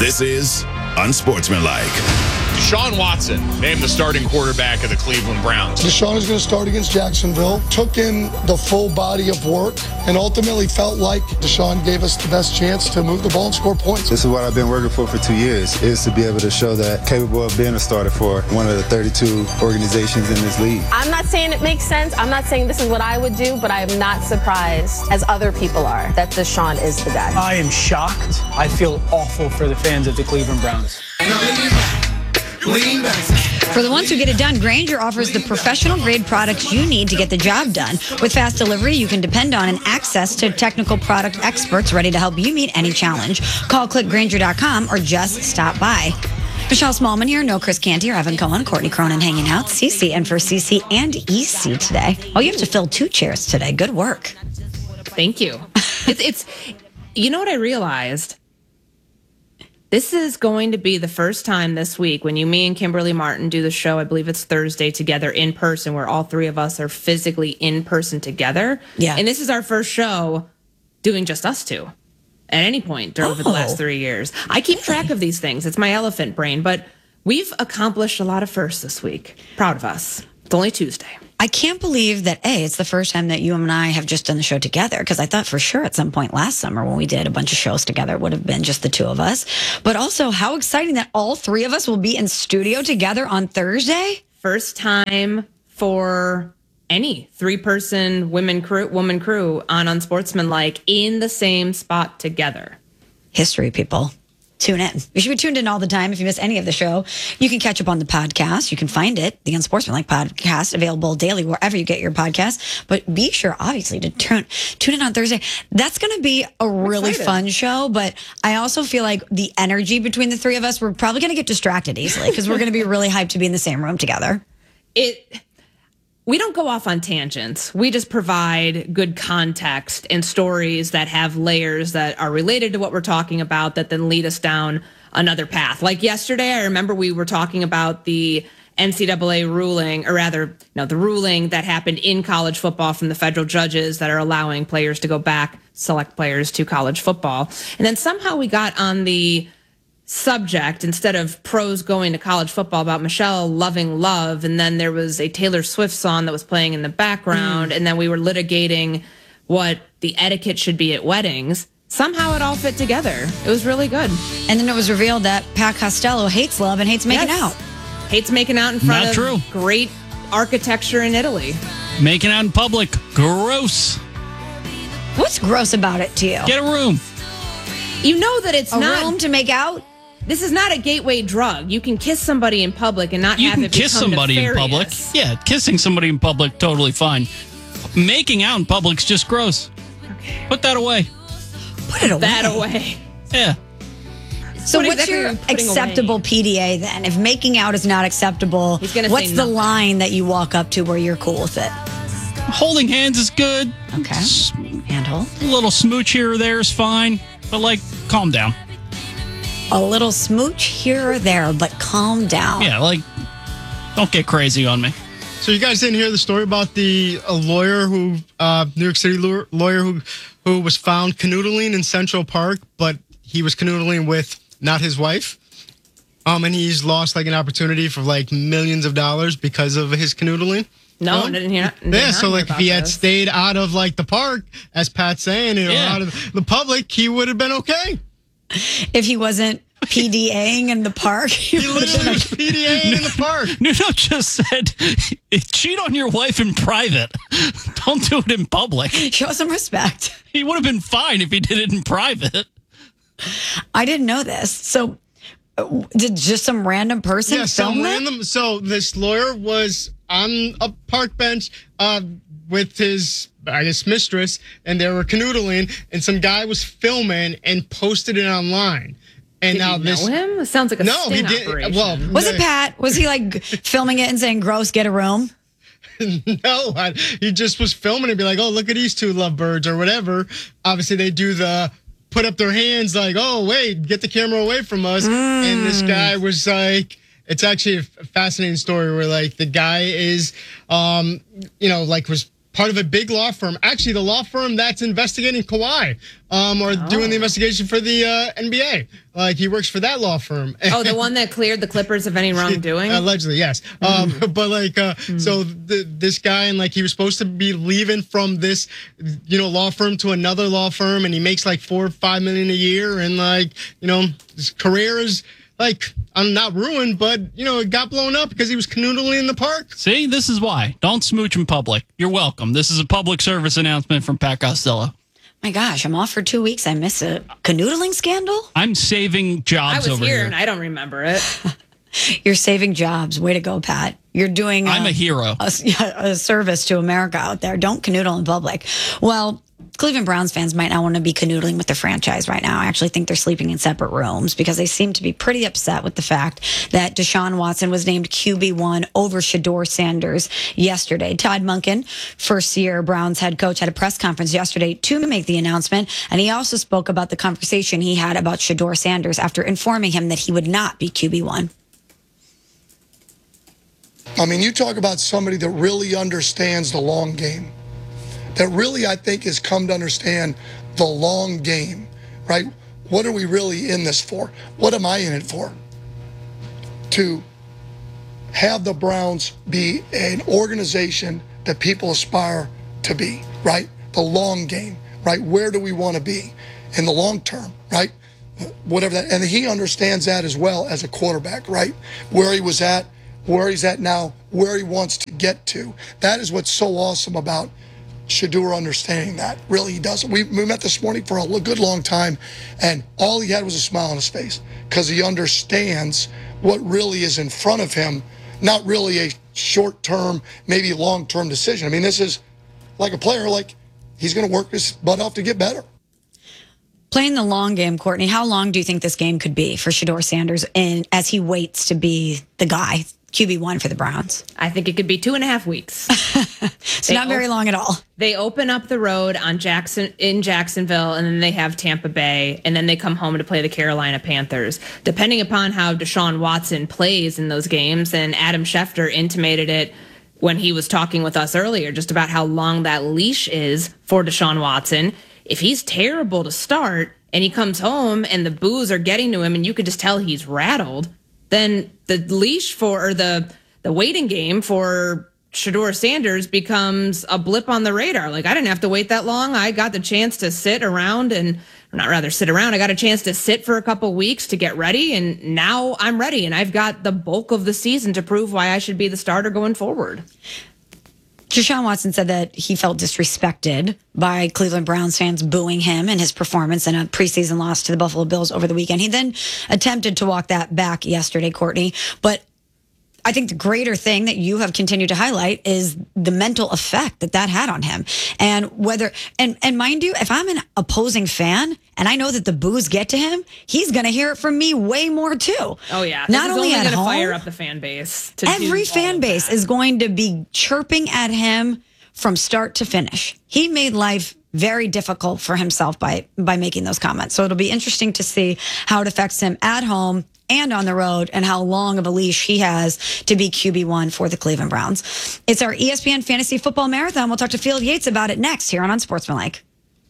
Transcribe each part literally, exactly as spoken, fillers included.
This is Unsportsmanlike. Deshaun Watson named the starting quarterback of the Cleveland Browns. Deshaun is going to start against Jacksonville. Took in the full body of work and ultimately felt like Deshaun gave us the best chance to move the ball and score points. This is what I've been working for for two years, is to be able to show that capable of being a starter for one of the thirty-two organizations in this league. I'm not saying it makes sense. I'm not saying this is what I would do, but I am not surprised, as other people are, that Deshaun is the guy. I am shocked. I feel awful for the fans of the Cleveland Browns. For the ones who get it done, Grainger offers the professional grade products you need to get the job done. With fast delivery, you can depend on and access to technical product experts ready to help you meet any challenge. Call click grainger dot com or just stop by. Michelle Smallman here, no Chris Canty or Evan Cohen, Courtney Cronin hanging out. Cece and for Cece and E C today. Oh, you have to fill two chairs today. Good work. Thank you. It's, it's, you know what I realized? This is going to be the first time this week when you, me, and Kimberly Martin do the show. I believe it's Thursday together in person, where all three of us are physically in person together. Yeah. And this is our first show doing just us two at any point during, oh. over the last three years. I keep track of these things. It's my elephant brain, but we've accomplished a lot of firsts this week. Proud of us. It's only Tuesday. I can't believe that, A, it's the first time that you and I have just done the show together, because I thought for sure at some point last summer when we did a bunch of shows together, it would have been just the two of us. But also, how exciting that all three of us will be in studio together on Thursday. First time for any three-person women crew, woman crew on Unsportsmanlike in the same spot together. History, people. Tune in. You should be tuned in all the time. If you miss any of the show, you can catch up on the podcast. You can find it, the Unsportsmanlike podcast, available daily wherever you get your podcasts. But be sure, obviously, to turn, tune in on Thursday. That's going to be a really fun show. But I also feel like the energy between the three of us, we're probably going to get distracted easily because we're going to be really hyped to be in the same room together. It... We don't go off on tangents. We just provide good context and stories that have layers that are related to what we're talking about that then lead us down another path. Like yesterday, I remember we were talking about the N C double A ruling, or rather, no, the ruling that happened in college football from the federal judges that are allowing players to go back, select players to college football. And then somehow we got on the subject, instead of pros going to college football, about Michelle loving love, and then there was a Taylor Swift song that was playing in the background, mm. and then we were litigating what the etiquette should be at weddings. Somehow it all fit together. It was really good. And then it was revealed that Pat Costello hates love and hates making yes. out. Hates making out in front Not of true. great architecture in Italy. Making out in public, gross. What's gross about it to you? Get a room. You know that it's a not room to make out. This is not a gateway drug. You can kiss somebody in public and not you have can it kiss become somebody nefarious. in public. Yeah, kissing somebody in public, totally fine. Making out in public's just gross. Okay. Put that away. Put it away. That away. Yeah. So What what's exactly your are you putting acceptable away? P D A then? If making out is not acceptable, He's gonna what's say the nothing. line that you walk up to where you're cool with it? Holding hands is good. Okay. S- Handhold. A little smooch here or there is fine. But, like, calm down. A little smooch here or there, but calm down. Yeah, like, don't get crazy on me. So you guys didn't hear the story about the a lawyer who, uh, New York City lawyer, lawyer who, who was found canoodling in Central Park, but he was canoodling with not his wife. Um, and he's lost like an opportunity for like millions of dollars because of his canoodling. No, Well, I didn't hear. Did Yeah, not so hear like if about he had this. stayed out of like the park, as Pat's saying, you know, Yeah. out of the public, he would have been okay. If he wasn't PDAing in the park, he He would have literally been was PDAing in the park. Nuno just said, cheat on your wife in private. Don't do it in public. show some respect. He would have been fine if he did it in private. I didn't know this. So uh, did just some random person Yeah, film some that? random. So this lawyer was on a park bench uh, with his, I guess, mistress, and they were canoodling, and some guy was filming and posted it online. And Did now you this, know him? It sounds like a no, he sting didn't. operation. Well, Was it Pat? Was he like filming it and saying, gross, get a room? No, I, he just was filming and be like, oh, look at these two lovebirds or whatever. Obviously, they do the put up their hands like, oh, wait, get the camera away from us. Mm. And this guy was like, it's actually a fascinating story where like the guy is, um, you know, like was part of a big law firm. Actually, the law firm that's investigating Kawhi, um, or oh. doing the investigation for the uh, N B A. Like, he works for that law firm. Oh, the one that cleared the Clippers of any wrongdoing? Allegedly, yes. Mm. Um, but like, uh, mm. so the, this guy, and like, he was supposed to be leaving from this, you know, law firm to another law firm, and he makes like four or five million a year, and like, you know, his career is like, I'm not ruined, but, you know, it got blown up because he was canoodling in the park. See, this is why. Don't smooch in public. You're welcome. This is a public service announcement from Pat Costello. My gosh, I'm off for two weeks. I miss a canoodling scandal? I'm saving jobs over here. I was was here here. and I don't remember it. You're saving jobs. Way to go, Pat. You're doing a, I'm a hero. A, a service to America out there. Don't canoodle in public. Well, Cleveland Browns fans might not want to be canoodling with the franchise right now. I actually think they're sleeping in separate rooms because they seem to be pretty upset with the fact that Deshaun Watson was named Q B one over Shedeur Sanders yesterday. Todd Monken, first-year Browns head coach, had a press conference yesterday to make the announcement, and he also spoke about the conversation he had about Shedeur Sanders after informing him that he would not be Q B one. I mean, you talk about somebody that really understands the long game, that really, I think, has come to understand the long game, right? What are we really in this for? What am I in it for? To have the Browns be an organization that people aspire to be, right? The long game, right? Where do we want to be in the long term, right? Whatever that, and he understands that as well as a quarterback, right? Where he was at, where he's at now, where he wants to get to. That is what's so awesome about Shedeur understanding that. Really, he does. We, we met this morning for a good long time, and all he had was a smile on his face because he understands what really is in front of him, not really a short-term, maybe long-term decision. I mean, this is like a player, like he's going to work his butt off to get better. Playing the long game, Courtney, how long do you think this game could be for Shedeur Sanders in, as he waits to be the guy, Q B one for the Browns? I think it could be two and a half weeks. It's not very op- long at all. They open up the road on Jackson in Jacksonville, and then they have Tampa Bay, and then they come home to play the Carolina Panthers. Depending upon how Deshaun Watson plays in those games, and Adam Schefter intimated it when he was talking with us earlier, just about how long that leash is for Deshaun Watson. If he's terrible to start and he comes home and the boos are getting to him and you could just tell he's rattled, then the leash for, or the, the waiting game for Shedeur Sanders becomes a blip on the radar. Like, I didn't have to wait that long. I got the chance to sit around and, or not rather sit around. I got a chance to sit for a couple weeks to get ready. And now I'm ready. And I've got the bulk of the season to prove why I should be the starter going forward. Deshaun Watson said that he felt disrespected by Cleveland Browns fans booing him and his performance in a preseason loss to the Buffalo Bills over the weekend. He then attempted to walk that back yesterday, Courtney. But I think the greater thing that you have continued to highlight is the mental effect that that had on him. And whether, and, and mind you, if I'm an opposing fan and I know that the boos get to him, he's going to hear it from me way more too. Oh yeah. Not only, only at home, fire up the fan base. To every fan base is going to be chirping at him from start to finish. He made life very difficult for himself by, by making those comments. So it'll be interesting to see how it affects him at home and on the road, and how long of a leash he has to be Q B one for the Cleveland Browns. It's our E S P N Fantasy Football Marathon. We'll talk to Field Yates about it next here on Unsportsmanlike.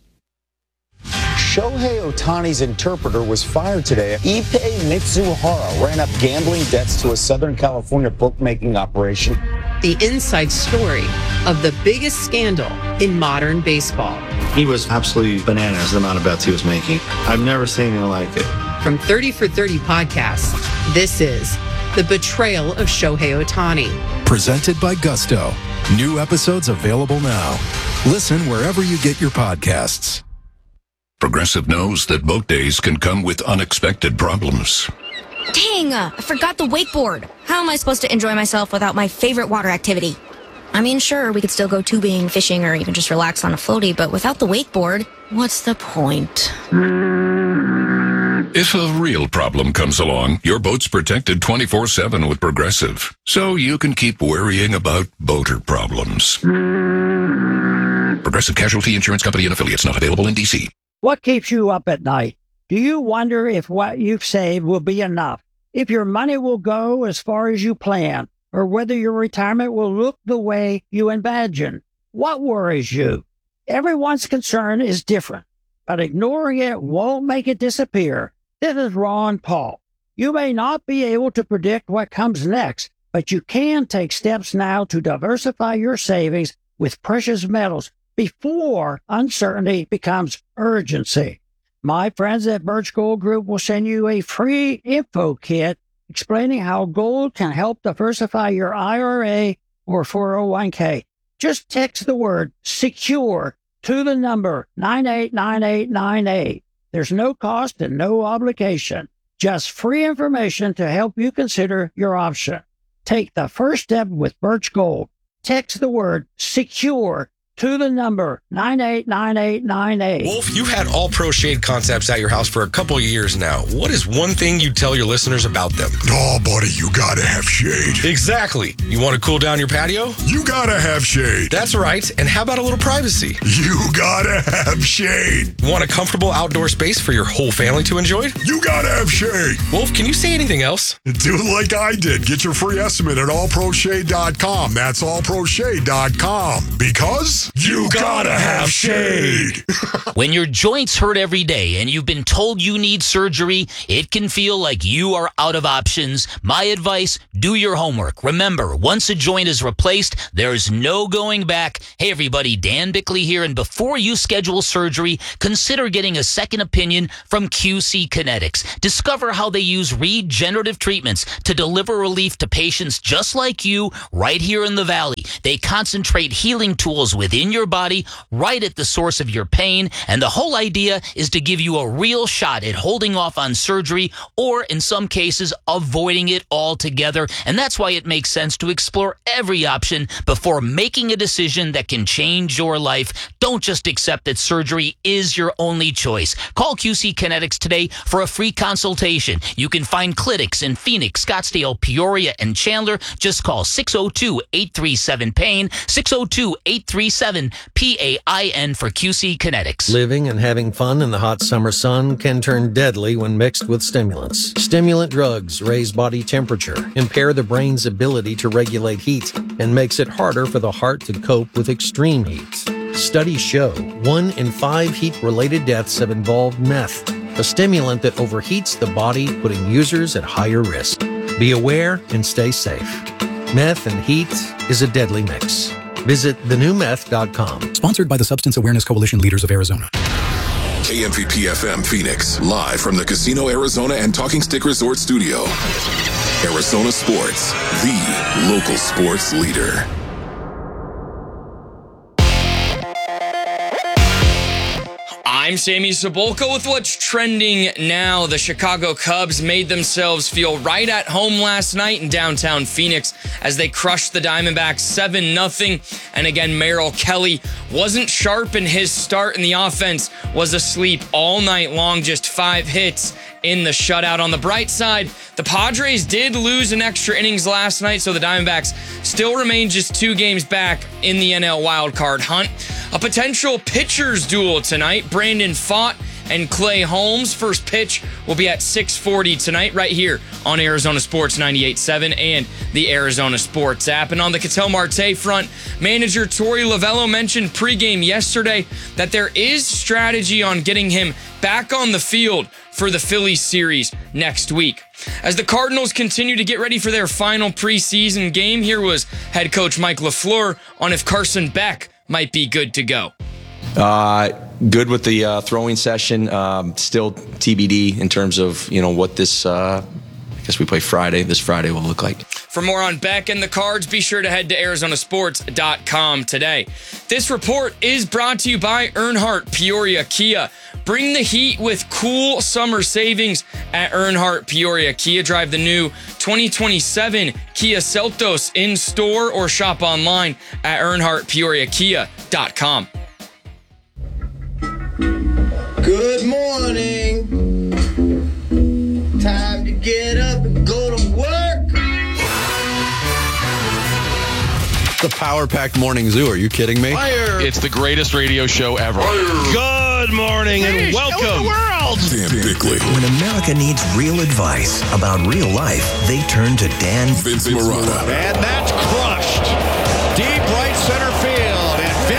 Shohei Ohtani's interpreter was fired today. Ippei Mitsuhara ran up gambling debts to a Southern California bookmaking operation. The inside story of the biggest scandal in modern baseball. He was absolutely bananas, the amount of bets he was making. I've never seen anything like it. From thirty for thirty podcasts, this is The Betrayal of Shohei Ohtani. Presented by Gusto. New episodes available now. Listen wherever you get your podcasts. Progressive knows that boat days can come with unexpected problems. Dang, I forgot the wakeboard. How am I supposed to enjoy myself without my favorite water activity? I mean, sure, we could still go tubing, fishing, or even just relax on a floaty, but without the wakeboard, what's the point? If a real problem comes along, your boat's protected twenty-four seven with Progressive, so you can keep worrying about boater problems. Progressive Casualty Insurance Company and Affiliates, not available in D C. What keeps you up at night? Do you wonder if what you've saved will be enough? If your money will go as far as you plan? Or whether your retirement will look the way you imagine? What worries you? Everyone's concern is different, but ignoring it won't make it disappear. This is Ron Paul. You may not be able to predict what comes next, but you can take steps now to diversify your savings with precious metals before uncertainty becomes urgency. My friends at Birch Gold Group will send you a free info kit explaining how gold can help diversify your I R A or four oh one k. Just text the word SECURE to the number nine eight nine eight nine eight. There's no cost and no obligation. Just free information to help you consider your option. Take the first step with Birch Gold. Text the word SECURE to the number nine eight nine eight nine eight. Wolf, you've had All Pro Shade concepts at your house for a couple of years now. What is one thing you tell your listeners about them? Oh, buddy, you gotta have shade. Exactly. You want to cool down your patio? You gotta have shade. That's right. And how about a little privacy? You gotta have shade. Want a comfortable outdoor space for your whole family to enjoy? You gotta have shade. Wolf, can you say anything else? Do it like I did. Get your free estimate at all pro shade dot com. That's all pro shade dot com. Because you gotta have shade. When your joints hurt every day and you've been told you need surgery, it can feel like you are out of options. My advice, do your homework. Remember, once a joint is replaced, there's no going back. Hey everybody, Dan Bickley here, and before you schedule surgery, consider getting a second opinion from Q C Kinetics. Discover how they use regenerative treatments to deliver relief to patients just like you right here in the Valley. They concentrate healing tools within your body right at the source of your pain, and the whole idea is to give you a real shot at holding off on surgery or, in some cases, avoiding it altogether. And that's why it makes sense to explore every option before making a decision that can change your life. Don't just accept that surgery is your only choice. Call Q C Kinetics today for a free consultation. You can find clinics in Phoenix, Scottsdale, Peoria, and Chandler. Just call six oh two, eight three seven, pain, six oh two, eight three seven, P A I N for Q C Kinetics. Living and having fun in the hot summer sun can turn deadly when mixed with stimulants. Stimulant drugs raise body temperature, impair the brain's ability to regulate heat, and makes it harder for the heart to cope with extreme heat. Studies show one in five heat-related deaths have involved meth, a stimulant that overheats the body, putting users at higher risk. Be aware and stay safe. Meth and heat is a deadly mix. Visit the new meth dot com. Sponsored by the Substance Awareness Coalition Leaders of Arizona. K M V P F M Phoenix, live from the Casino Arizona and Talking Stick Resort Studio. Arizona Sports, the local sports leader. I'm Sammy Cebulka with what's trending now. The Chicago Cubs made themselves feel right at home last night in downtown Phoenix as they crushed the Diamondbacks seven nothing. And again, Merrill Kelly wasn't sharp in his start, and the offense was asleep all night long. Just five hits in the shutout. On the bright side, the Padres did lose an extra innings last night, so the Diamondbacks still remain just two games back in the N L wildcard hunt. A potential pitchers duel tonight. Brandon Pfaadt and Clay Holmes. First pitch will be at six forty tonight right here on Arizona Sports ninety-eight point seven and the Arizona Sports app. And on the Ketel Marte front, manager Torey Lovullo mentioned pregame yesterday that there is strategy on getting him back on the field for the Phillies series next week. As the Cardinals continue to get ready for their final preseason game, here was head coach Mike LaFleur on if Carson Beck might be good to go. Uh, good with the uh, throwing session. Um, still T B D in terms of, you know, what this, uh, I guess we play Friday, this Friday will look like. For more on Beck and the Cards, be sure to head to Arizona Sports dot com today. This report is brought to you by Earnhardt Peoria Kia. Bring the heat with cool summer savings at Earnhardt Peoria Kia. Drive the new twenty twenty-seven Kia Seltos in store or shop online at Earnhardt Peoria Kia dot com. Good morning. Time to get up and go to work. The power-packed morning zoo. Are you kidding me? Fire. It's the greatest radio show ever. Fire. Good morning and hey, welcome. The world. Dan Bickley. When America needs real advice about real life, they turn to Dan Vince Marotta. And that's crushed. Deep right center field. And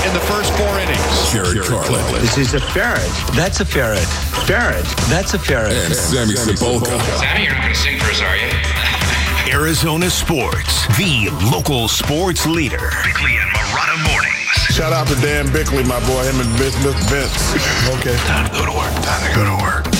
in the first four innings. Jared Carlin. This is a ferret. That's a ferret. Ferret. That's a ferret. And Sammy Sepulka. Sammy, you're not going to sing for us, are you? Arizona Sports, the local sports leader. Bickley and Marotta Mornings. Shout out to Dan Bickley, my boy, him and Vince. Vince. Okay. Time to go to work. Time to go to work.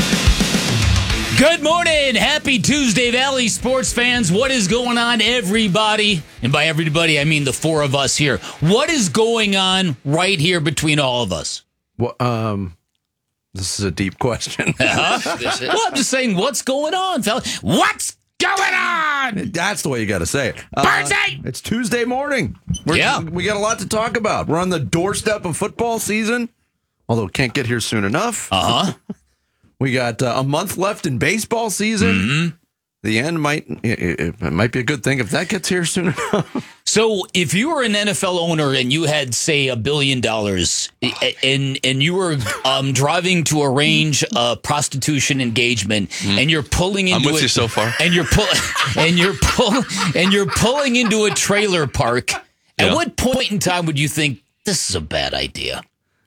Good morning. Happy Tuesday, Valley sports fans. What is going on, everybody? And by everybody, I mean the four of us here. What is going on right here between all of us? Well, um, this is a deep question. Uh-huh. Well, I'm just saying, what's going on, fella? What's going on? That's the way you got to say it. Uh, Birthday! It's Tuesday morning. We're, Yeah. We got a lot to talk about. We're on the doorstep of football season, although can't get here soon enough. Uh-huh. We got uh, a month left in baseball season. Mm-hmm. The end might it, it might be a good thing if that gets here soon enough. So if you were an N F L owner and you had, say, a billion dollars and and you were um, driving to arrange a prostitution engagement mm. and you're pulling into I'm with a, you so far. And you're pull, and you're pull, and you're pulling into a trailer park, yeah. At what point in time would you think this is a bad idea?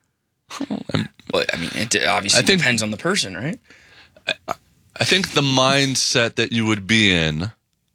Well, I mean, it obviously I think, depends on the person, right? I, I think the mindset that you would be in,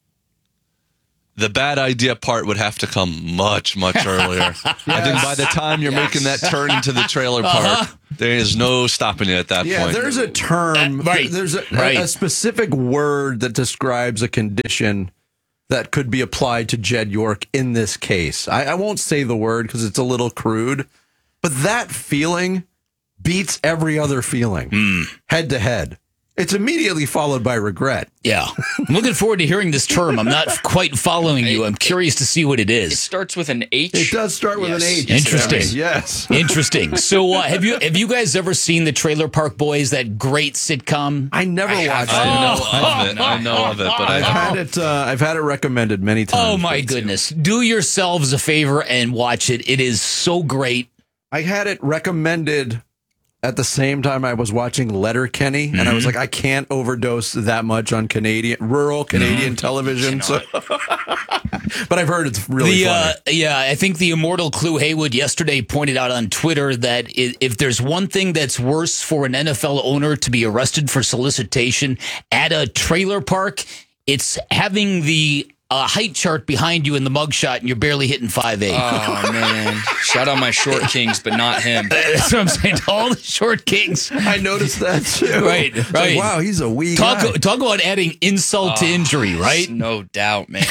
the bad idea part would have to come much, much earlier. Yes. I think by the time you're yes. making that turn into the trailer park, uh-huh. there is no stopping you at that yeah, point. Yeah, there's a term, uh, right. there's a, right. a, a specific word that describes a condition that could be applied to Jed York in this case. I, I won't say the word because it's a little crude, but that feeling beats every other feeling, mm. head to head. It's immediately followed by regret. Yeah. I'm looking forward to hearing this term. I'm not quite following you. I'm curious to see what it is. It starts with an H. It does start with yes. an H. Interesting. Yes. Interesting. So uh, have you have you guys ever seen the Trailer Park Boys, that great sitcom? I never I watched I it. know of it. I know of it, but I've I had it. Uh, I've had it recommended many times. Oh my goodness! Do yourselves a favor and watch it. It is so great. I had it recommended at the same time I was watching Letterkenny, mm-hmm. and I was like, I can't overdose that much on Canadian, rural Canadian no, television. So. But I've heard it's really the, funny. Uh, yeah, I think the immortal Clue Haywood yesterday pointed out on Twitter that if there's one thing that's worse for an N F L owner to be arrested for solicitation at a trailer park, it's having the a height chart behind you in the mugshot and you're barely hitting five eight. Oh, man. Shout out my short kings, but not him. That's what I'm saying. All the short kings. I noticed that too. Right, it's right. Like, wow, he's a wee talk, guy. Talk about adding insult oh, to injury, right? No doubt, man.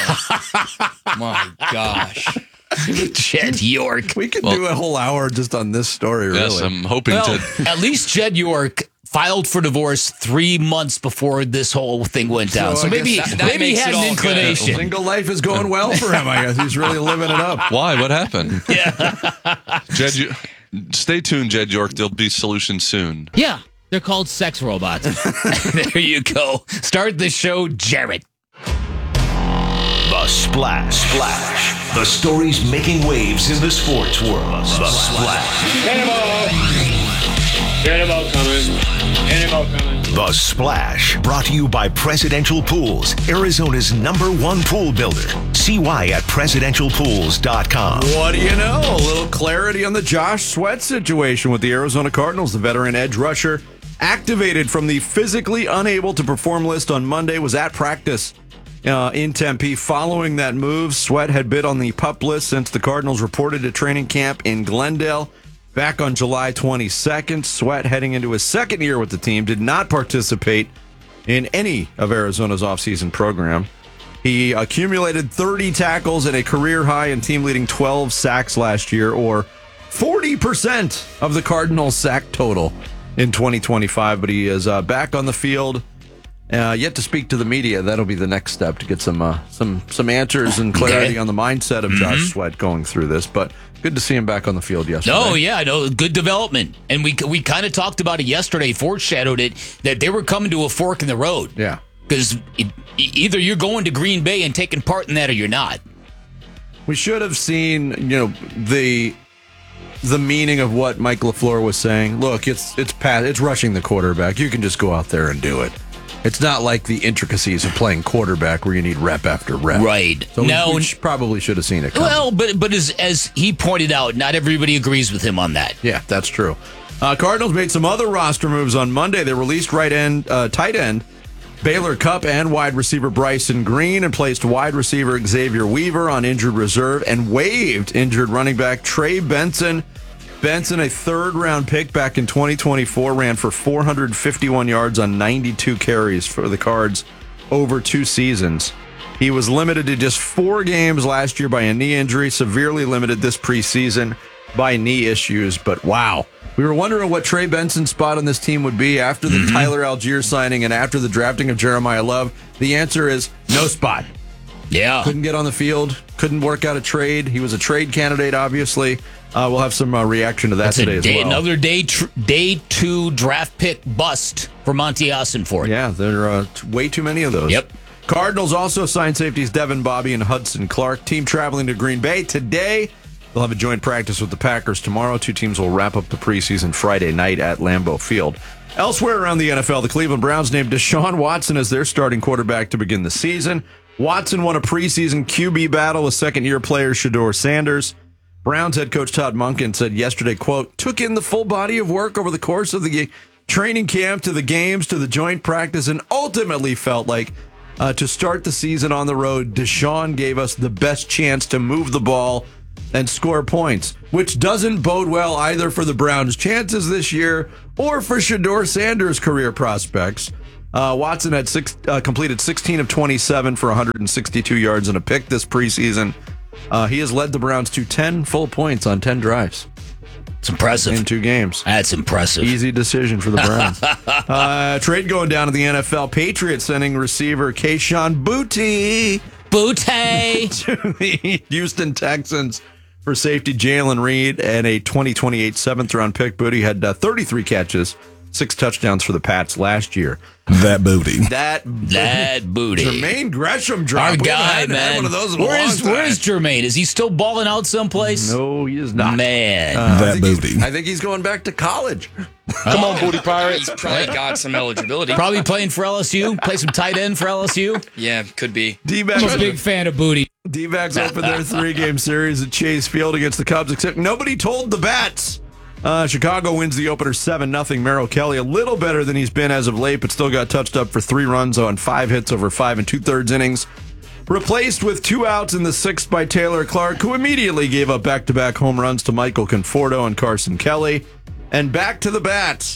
My gosh. Jed York. We could well, do a whole hour just on this story, really. Yes, I'm hoping well, to. At least Jed York filed for divorce three months before this whole thing went down. So, so maybe that, that maybe he had an inclination. Well, single life is going well for him, I guess. He's really living it up. Why? What happened? Yeah. Jed, you, stay tuned, Jed York. There'll be solutions soon. Yeah. They're called sex robots. There you go. Start the show, Jared. The Splash. Splash. The stories making waves in the sports world. The Splash. Cannonball coming. Cannonball coming. The Splash, brought to you by Presidential Pools, Arizona's number one pool builder. See why at presidential pools dot com. What do you know? A little clarity on the Josh Sweat situation with the Arizona Cardinals. The veteran edge rusher, activated from the physically unable to perform list on Monday, was at practice uh, in Tempe. Following that move, Sweat had been on the PUP list since the Cardinals reported to training camp in Glendale. Back on July twenty-second, Sweat, heading into his second year with the team, did not participate in any of Arizona's offseason program. He accumulated thirty tackles and a career high and team-leading twelve sacks last year, or forty percent of the Cardinals' sack total in twenty twenty-five. But he is uh, back on the field, uh, yet to speak to the media. That'll be the next step to get some uh, some some answers and clarity okay. on the mindset of mm-hmm. Josh Sweat going through this. But good to see him back on the field yesterday. Oh, yeah, no, good development. And we we kind of talked about it yesterday, foreshadowed it, that they were coming to a fork in the road. Yeah. Because either you're going to Green Bay and taking part in that or you're not. We should have seen, you know, the the meaning of what Mike LaFleur was saying. Look, it's it's pass, it's rushing the quarterback. You can just go out there and do it. It's not like the intricacies of playing quarterback where you need rep after rep. Right. So No. we, we sh- probably should have seen it coming. Well, but but as as he pointed out, not everybody agrees with him on that. Yeah, that's true. Uh, Cardinals made some other roster moves on Monday. They released right end, uh, tight end Baylor Cupp and wide receiver Bryson Green, and placed wide receiver Xavier Weaver on injured reserve, and waived injured running back Trey Benson. Benson, a third-round pick back in twenty twenty-four, ran for four hundred fifty-one yards on ninety-two carries for the Cards over two seasons. He was limited to just four games last year by a knee injury, severely limited this preseason by knee issues. But wow, we were wondering what Trey Benson's spot on this team would be after the mm-hmm. Tyler Algier signing and after the drafting of Jeremiah Love. The answer is no spot. Yeah. Couldn't get on the field, couldn't work out a trade. He was a trade candidate, obviously. Uh, we'll have some uh, reaction to that That's today day, as well. Another day tr- day two draft pick bust for Monty Ossenfort. Yeah, there are uh, t- way too many of those. Yep. Cardinals also signed safeties Devin Bobby and Hudson Clark. Team traveling to Green Bay today. They'll have a joint practice with the Packers tomorrow. Two teams will wrap up the preseason Friday night at Lambeau Field. Elsewhere around the N F L, the Cleveland Browns named Deshaun Watson as their starting quarterback to begin the season. Watson won a preseason Q B battle with second-year player Shedeur Sanders. Browns head coach Todd Monken said yesterday, quote, took in the full body of work over the course of the training camp to the games to the joint practice and ultimately felt like uh, to start the season on the road, Deshaun gave us the best chance to move the ball and score points, which doesn't bode well either for the Browns' chances this year or for Shedeur Sanders' career prospects. Uh, Watson had six, uh, completed sixteen of twenty-seven for one hundred sixty-two yards and a pick this preseason. Uh, he has led the Browns to ten full points on ten drives. It's impressive. In two games. That's impressive. Easy decision for the Browns. uh, trade going down to the N F L. Patriots sending receiver Kayshon Boutte. Boutte. to the Houston Texans for safety Jalen Reed and a twenty twenty-eight seventh round pick. Boutte had uh, thirty-three catches, six touchdowns for the Pats last year. That booty. That that booty. Jermaine Gresham drop. Our We guy, haven't had man. one of those in a where long is time. where is Jermaine? Is he still balling out someplace? No, he is not. Man, Uh, That I think booty. he's- I think he's going back to college. Come on, Booty Pirates. He's probably got some eligibility. Probably playing for L S U. Play some tight end for L S U. Yeah, could be. D-backs, I'm a big fan of Booty. D-backs opened their three-game series at Chase Field against the Cubs, except nobody told the Bats. Uh, Chicago wins the opener seven nothing. Merrill Kelly, a little better than he's been as of late, but still got touched up for three runs on five hits over five and two-thirds innings. Replaced with two outs in the sixth by Taylor Clark, who immediately gave up back-to-back home runs to Michael Conforto and Carson Kelly. And back to the Bats.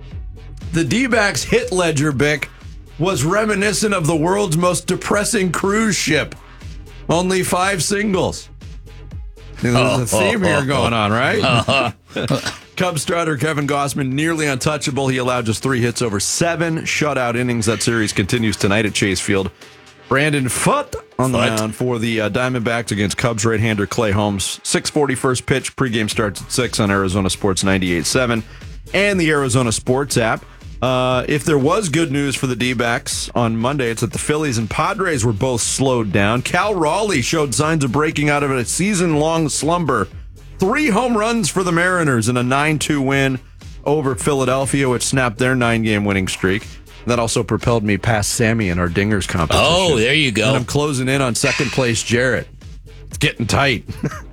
The D-backs hit ledger, Bick, was reminiscent of the world's most depressing cruise ship. Only five singles. There's a theme here going on, right? Cubs starter Kevin Gossman, nearly untouchable. He allowed just three hits over seven shutout innings. That series continues tonight at Chase Field. Brandon Foote on the mound for the uh, Diamondbacks against Cubs right-hander Clay Holmes. six forty first pitch. Pregame starts at six on Arizona Sports ninety-eight point seven and the Arizona Sports app. Uh, if there was good news for the D-backs on Monday, it's that the Phillies and Padres were both slowed down. Cal Raleigh showed signs of breaking out of a season-long slumber. Three home runs for the Mariners in a nine two win over Philadelphia, which snapped their nine-game winning streak. That also propelled me past Sammy in our Dingers competition. Oh, there you go. And I'm closing in on second place Jarrett. It's getting tight.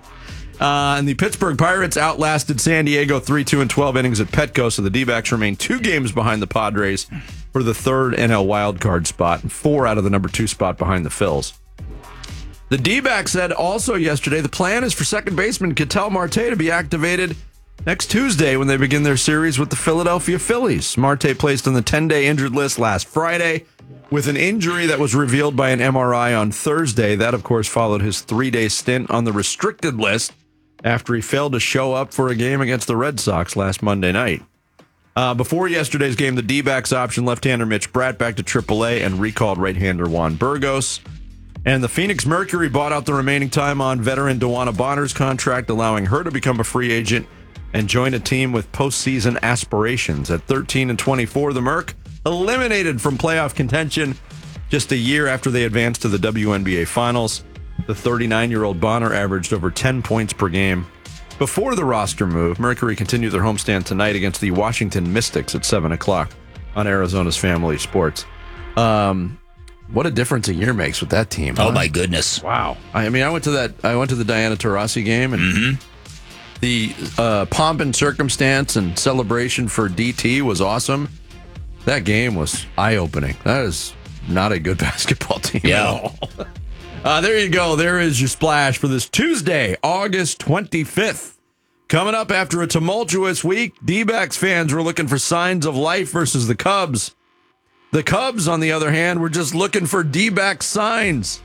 Uh, and the Pittsburgh Pirates outlasted San Diego three two in twelve innings at Petco, so the D-backs remain two games behind the Padres for the third N L wildcard spot and four out of the number two spot behind the Phils. The D-backs said also yesterday the plan is for second baseman Ketel Marte to be activated next Tuesday when they begin their series with the Philadelphia Phillies. Marte placed on the ten-day injured list last Friday with an injury that was revealed by an M R I on Thursday. That, of course, followed his three-day stint on the restricted list after he failed to show up for a game against the Red Sox last Monday night. Uh, before yesterday's game, the D-backs optioned left-hander Mitch Bratt back to triple A and recalled right-hander Juan Burgos. And the Phoenix Mercury bought out the remaining time on veteran DeWanna Bonner's contract, allowing her to become a free agent and join a team with postseason aspirations. At thirteen and twenty-four, the Merc eliminated from playoff contention just a year after they advanced to the W N B A Finals. The thirty-nine-year-old Bonner averaged over ten points per game. Before the roster move, Mercury continued their homestand tonight against the Washington Mystics at seven o'clock on Arizona's Family Sports. Um, what a difference a year makes with that team. Oh huh? my goodness! Wow. I mean, I went to that. I went to the Diana Taurasi game, and mm-hmm. the uh, pomp and circumstance and celebration for D T was awesome. That game was eye-opening. That is not a good basketball team yeah. at all. Uh, there you go. There is your splash for this Tuesday, August twenty-fifth. Coming up after a tumultuous week, D-backs fans were looking for signs of life versus the Cubs. The Cubs, on the other hand, were just looking for D-back signs.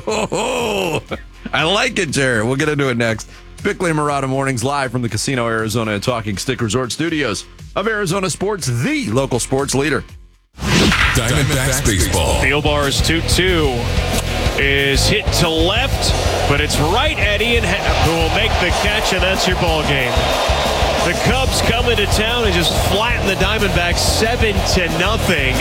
Oh, I like it, Jared. We'll get into it next. Bickley and Murata Mornings live from the Casino Arizona and Talking Stick Resort Studios of Arizona Sports, the local sports leader. Diamondbacks baseball. Field bars two two is hit to left, but it's right at Ian Happ, who will make the catch, and that's your ball game. The Cubs come into town and just flatten the Diamondbacks seven to nothing.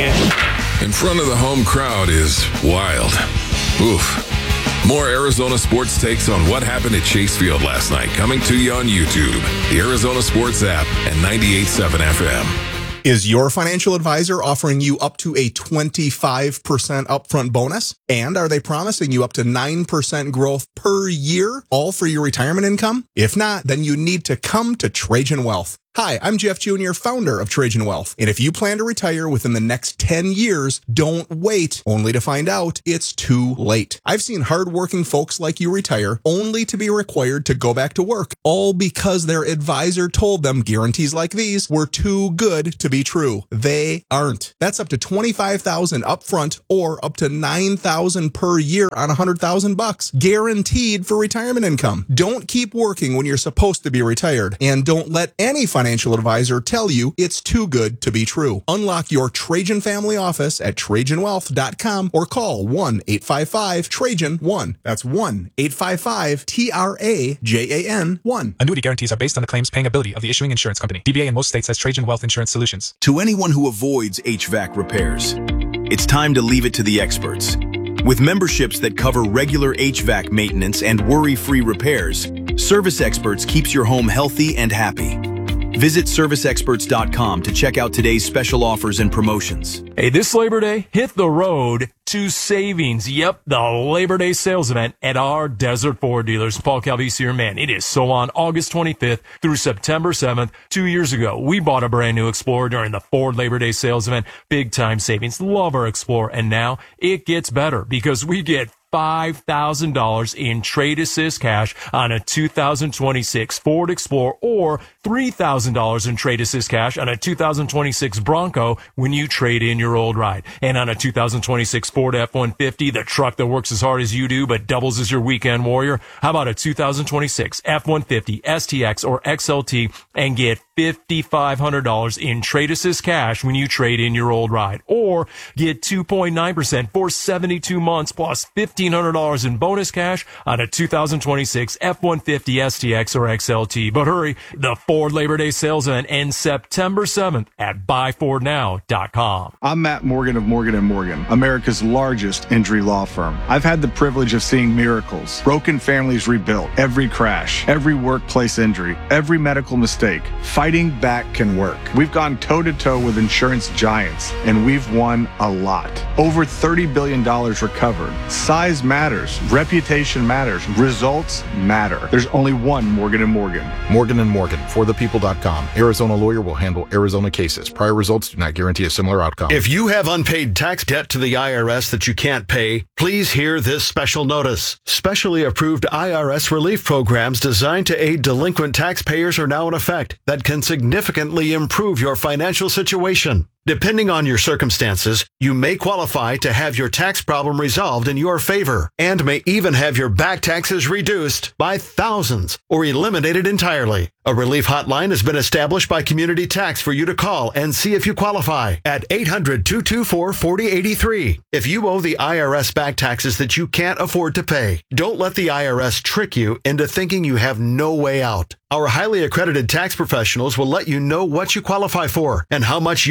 In front of the home crowd is wild. Oof. More Arizona sports takes on what happened at Chase Field last night coming to you on YouTube, the Arizona Sports app, and ninety-eight point seven F M. Is your financial advisor offering you up to a twenty-five percent upfront bonus? And are they promising you up to nine percent growth per year, all for your retirement income? If not, then you need to come to Trajan Wealth. Hi, I'm Jeff Junior, founder of Trajan Wealth. And if you plan to retire within the next ten years, don't wait, only to find out it's too late. I've seen hardworking folks like you retire only to be required to go back to work, all because their advisor told them guarantees like these were too good to be true. They aren't. That's up to twenty-five thousand dollars upfront or up to nine thousand dollars per year on one hundred thousand bucks, guaranteed for retirement income. Don't keep working when you're supposed to be retired, and don't let any financial Financial advisor tell you it's too good to be true. Unlock your Trajan family office at Trajan Wealth dot com or call one eight five five Trajan one. That's one eight five five T R A J A N one. Annuity guarantees are based on the claims paying ability of the issuing insurance company. D B A in most states has Trajan Wealth Insurance Solutions. To anyone who avoids H V A C repairs, it's time to leave it to the experts. With memberships that cover regular H V A C maintenance and worry-free repairs, Service Experts keeps your home healthy and happy. Visit service experts dot com to check out today's special offers and promotions. Hey, this Labor Day, hit the road to savings. Yep, the Labor Day sales event at our Desert Ford dealers. Paul Calvisi, your man. It is so on August twenty-fifth through September seventh. Two years ago, we bought a brand new Explorer during the Ford Labor Day sales event. Big time savings. Love our Explorer. And now it gets better because we get five thousand dollars in trade assist cash on a two thousand twenty-six Ford Explorer or three thousand dollars in trade assist cash on a two thousand twenty-six Bronco when you trade in your old ride. And on a two thousand twenty-six Ford F one fifty, the truck that works as hard as you do but doubles as your weekend warrior. How about a two thousand twenty-six F one fifty, S T X, or X L T and get five thousand five hundred dollars in trade assist cash when you trade in your old ride? Or get two point nine percent for seventy-two months plus fifteen hundred dollars in bonus cash on a two thousand twenty-six F one fifty, S T X, or X L T. But hurry, the Ford Labor Day sales event ends September seventh at buy ford now dot com. I'm Matt Morgan of Morgan and Morgan, America's largest injury law firm. I've had the privilege of seeing miracles, broken families rebuilt, every crash, every workplace injury, every medical mistake. Fighting back can work. We've gone toe-to-toe with insurance giants, and we've won a lot. Over thirty billion dollars recovered. Size matters. Reputation matters. Results matter. There's only one Morgan and Morgan. Morgan and Morgan, for the people dot com. Arizona lawyer will handle Arizona cases. Prior results do not guarantee a similar outcome. If you have unpaid tax debt to the I R S that you can't pay, please hear this special notice. Specially approved I R S relief programs designed to aid delinquent taxpayers are now in effect that can significantly improve your financial situation. Depending on your circumstances, you may qualify to have your tax problem resolved in your favor and may even have your back taxes reduced by thousands or eliminated entirely. A relief hotline has been established by Community Tax for you to call and see if you qualify at eight hundred, two two four, four zero eight three. If you owe the I R S back taxes that you can't afford to pay, don't let the I R S trick you into thinking you have no way out. Our highly accredited tax professionals will let you know what you qualify for and how much you can save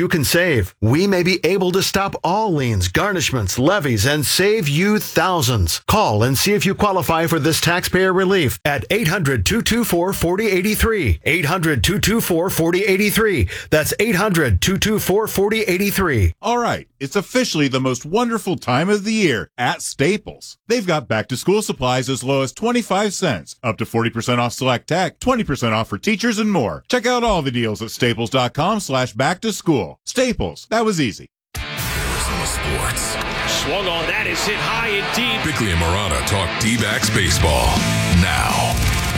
save. We may be able to stop all liens, garnishments, levies, and save you thousands. Call and see if you qualify for this taxpayer relief at eight hundred, two two four, four zero eight three. eight hundred, two two four, four zero eight three. That's eight hundred, two two four, four zero eight three. All right, it's officially the most wonderful time of the year at Staples. They've got back-to-school supplies as low as twenty-five cents, up to forty percent off select tech, twenty percent off for teachers, and more. Check out all the deals at staples.com slash back-to-school. Staples, that was easy. Arizona Sports. Swung on that, is hit high and deep. Bickley and Murata talk D-backs baseball now.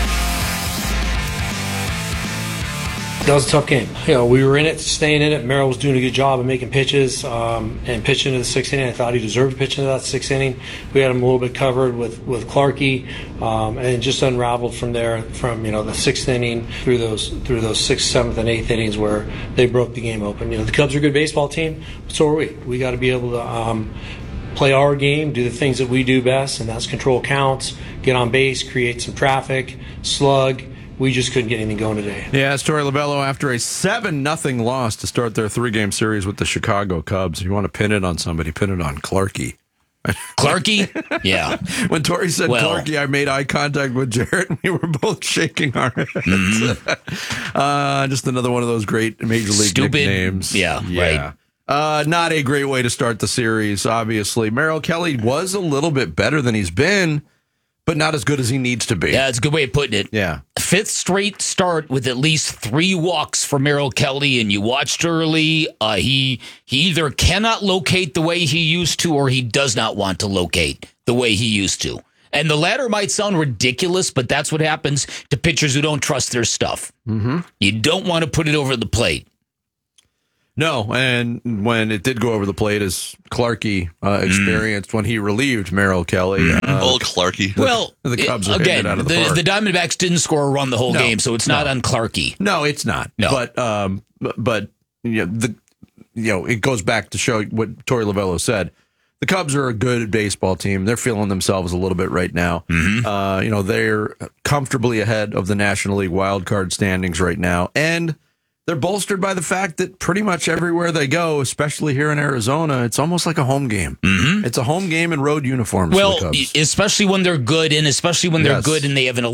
That was a tough game. You know, we were in it, staying in it. Merrill was doing a good job of making pitches um, and pitching into the sixth inning. I thought he deserved to pitch into that sixth inning. We had him a little bit covered with with Clarkey, um, and it just unraveled from there. From you know the sixth inning through those through those sixth, seventh, and eighth innings where they broke the game open. You know, the Cubs are a good baseball team, but so are we. We got to be able to um, play our game, do the things that we do best, and that's control counts, get on base, create some traffic, slug. We just couldn't get anything going today. Yeah, it's Torey Lovullo after a seven nothing loss to start their three-game series with the Chicago Cubs. If you want to pin it on somebody, pin it on Clarkey. Clarkey? Yeah. When Torey said well, Clarkey, I made eye contact with Jarrett, and we were both shaking our heads. Mm-hmm. uh, just another one of those great Major League Stupid, nicknames. Yeah, yeah. right. Uh, not a great way to start the series, obviously. Merrill Kelly was a little bit better than he's been, but not as good as he needs to be. Yeah, it's a good way of putting it. Yeah. Fifth straight start with at least three walks for Merrill Kelly, and you watched early. Uh, he he either cannot locate the way he used to, or he does not want to locate the way he used to. And the latter might sound ridiculous, but that's what happens to pitchers who don't trust their stuff. Mm-hmm. You don't want to put it over the plate. No, and when it did go over the plate, as Clarkey uh, experienced mm. when he relieved Merrill Kelly. Mm. Uh, Old Clarkey. The, well, the Cubs it, are again, it out of the, the, park. the Diamondbacks didn't score a run the whole no, game, so it's no. not on Clarkey. No, it's not. No. But, um, but you know, the, you know, it goes back to show what Torey Lovullo said. The Cubs are a good baseball team. They're feeling themselves a little bit right now. Mm-hmm. Uh, you know, they're comfortably ahead of the National League wild card standings right now. And they're bolstered by the fact that pretty much everywhere they go, especially here in Arizona, it's almost like a home game. Mm-hmm. It's a home game in road uniforms well, for the Cubs. Especially when they're good, and especially when they're Yes. good and they have an